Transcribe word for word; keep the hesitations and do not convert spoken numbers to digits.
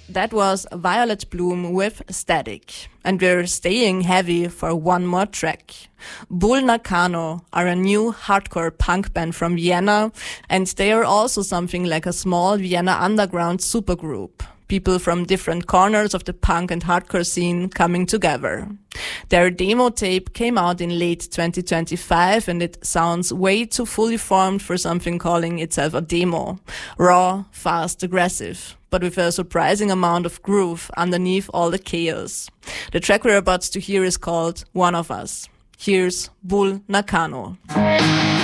That was Violet Bloom with Static. And we're staying heavy for one more track. Bull Nakano are a new hardcore punk band from Vienna, and they are also something like a small Vienna underground supergroup. People from different corners of the punk and hardcore scene coming together. Their demo tape came out in late twenty twenty-five, and it sounds way too fully formed for something calling itself a demo. Raw, fast, aggressive, but with a surprising amount of groove underneath all the chaos. The track we're about to hear is called One of Us. Here's Bull Nakano.